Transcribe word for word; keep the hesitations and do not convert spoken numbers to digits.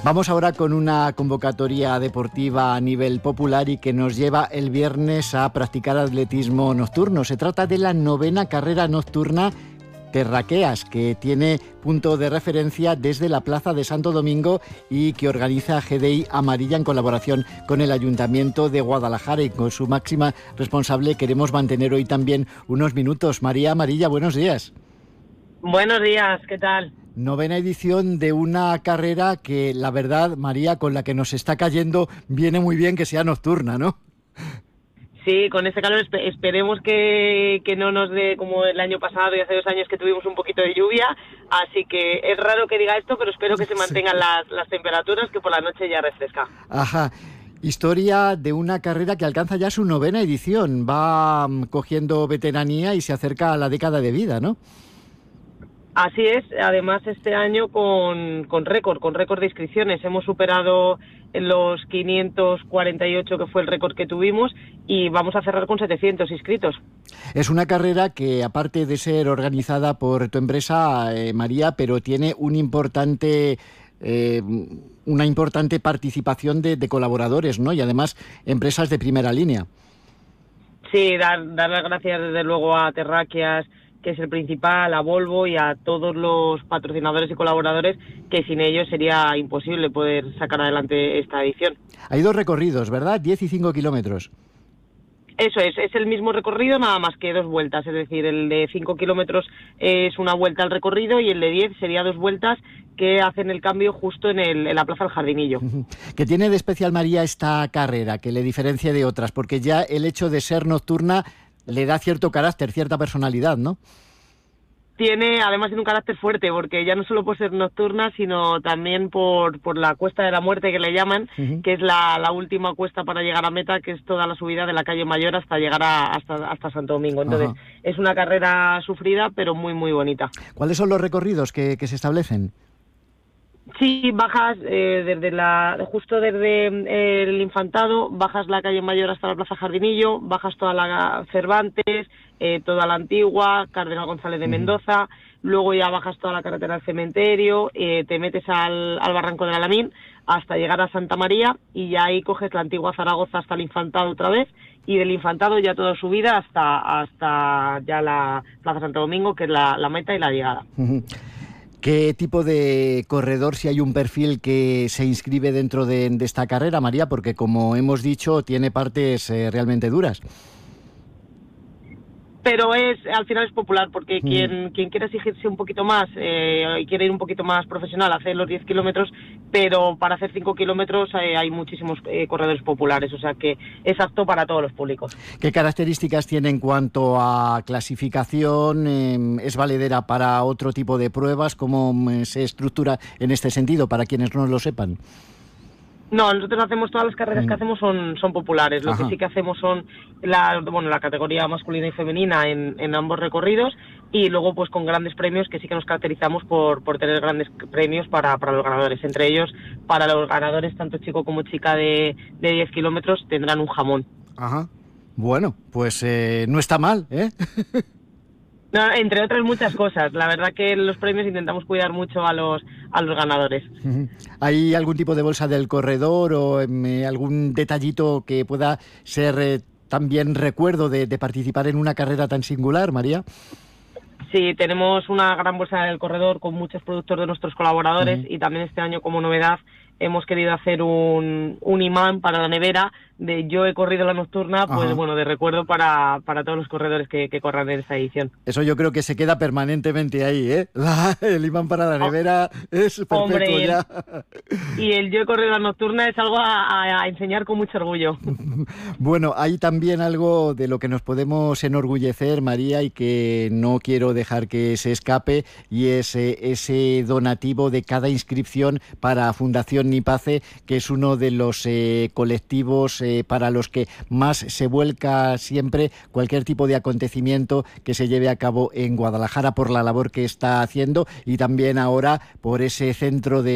Vamos ahora con una convocatoria deportiva a nivel popular y que nos lleva el viernes a practicar atletismo nocturno. Se trata de la novena carrera nocturna Terraqueas, que tiene punto de referencia desde la Plaza de Santo Domingo y que organiza G D I Amarilla en colaboración con el Ayuntamiento de Guadalajara, y con su máxima responsable queremos mantener hoy también unos minutos. María Amarilla, buenos días. Buenos días, ¿qué tal? Novena edición de una carrera que, la verdad, María, con la que nos está cayendo, viene muy bien que sea nocturna, ¿no? Sí, con este calor esp- esperemos que, que no nos dé como el año pasado y hace dos años que tuvimos un poquito de lluvia, así que es raro que diga esto, pero espero que se mantengan sí. las, las temperaturas, que por la noche ya refresca. Ajá. Historia de una carrera que alcanza ya su novena edición, va um, cogiendo veteranía y se acerca a la década de vida, ¿no? Así es, además este año con, con récord, con récord de inscripciones. Hemos superado los quinientos cuarenta y ocho, que fue el récord que tuvimos, y vamos a cerrar con setecientos inscritos. Es una carrera que, aparte de ser organizada por tu empresa, eh, María, pero tiene un importante... Eh, una importante participación de, de colaboradores, ¿no? Y además empresas de primera línea. Sí, dar, dar las gracias desde luego a Terraqueas, que es el principal, a Volvo y a todos los patrocinadores y colaboradores, que sin ellos sería imposible poder sacar adelante esta edición. Hay dos recorridos, ¿verdad? diez y cinco kilómetros. Eso es, es el mismo recorrido, nada más que dos vueltas, es decir, el de cinco kilómetros es una vuelta al recorrido y el de diez sería dos vueltas que hacen el cambio justo en, el, en la Plaza del Jardinillo. ¿Qué tiene de especial, María, esta carrera que le diferencia de otras? Porque ya el hecho de ser nocturna le da cierto carácter, cierta personalidad, ¿no? Tiene, además, tiene un carácter fuerte, porque ya no solo por ser nocturna, sino también por, por la Cuesta de la Muerte, que le llaman, uh-huh. que es la, la última cuesta para llegar a meta, que es toda la subida de la calle Mayor hasta llegar a, hasta, hasta Santo Domingo. Entonces, uh-huh. es una carrera sufrida, pero muy, muy bonita. ¿Cuáles son los recorridos que, que se establecen? Sí, bajas eh, desde la justo desde eh, el Infantado, bajas la calle Mayor hasta la Plaza Jardinillo, bajas toda la Cervantes, eh, toda la Antigua, Cardenal González de Mendoza, uh-huh. luego ya bajas toda la carretera al cementerio, eh, te metes al, al Barranco del Alamín hasta llegar a Santa María, y ya ahí coges la Antigua Zaragoza hasta el Infantado otra vez, y del Infantado ya toda subida hasta hasta ya la Plaza Santo Domingo, que es la, la meta y la llegada. Uh-huh. ¿Qué tipo de corredor, si hay un perfil que se inscribe dentro de, de esta carrera, María? Porque, como hemos dicho, tiene partes eh, realmente duras. Pero es al final es popular, porque mm. quien quien quiera exigirse un poquito más eh, y quiere ir un poquito más profesional, hace los diez kilómetros, pero para hacer cinco kilómetros eh, hay muchísimos eh, corredores populares, o sea que es apto para todos los públicos. ¿Qué características tiene en cuanto a clasificación? Eh, ¿Es valedera para otro tipo de pruebas? ¿Cómo se estructura en este sentido, para quienes no lo sepan? No, nosotros hacemos, todas las carreras que hacemos son, son populares. Lo Ajá. que sí que hacemos son la, bueno, la categoría masculina y femenina en, en ambos recorridos, y luego pues con grandes premios, que sí que nos caracterizamos por, por tener grandes premios para, para los ganadores. Entre ellos, para los ganadores, tanto chico como chica de, de diez kilómetros, tendrán un jamón. Ajá. Bueno, pues eh, no está mal, ¿eh? No, entre otras muchas cosas. La verdad que en los premios intentamos cuidar mucho a los a los ganadores. ¿Hay algún tipo de bolsa del corredor o eh, algún detallito que pueda ser eh, también recuerdo de, de participar en una carrera tan singular, María? Sí, tenemos una gran bolsa del corredor con muchos productos de nuestros colaboradores, uh-huh. y también este año, como novedad, hemos querido hacer un, un imán para la nevera de Yo he corrido la nocturna, pues Ajá. bueno, de recuerdo para, para todos los corredores que, que corran en esta edición. Eso yo creo que se queda permanentemente ahí, ¿eh? El imán para la nevera oh, es perpetuo hombre, ya. Y el Yo he corrido la nocturna es algo a, a enseñar con mucho orgullo. Bueno, hay también algo de lo que nos podemos enorgullecer, María, y que no quiero dejar que se escape, y es eh, ese donativo de cada inscripción para Fundación Nipace, que es uno de los eh, colectivos eh, para los que más se vuelca siempre cualquier tipo de acontecimiento que se lleve a cabo en Guadalajara, por la labor que está haciendo, y también ahora por ese centro de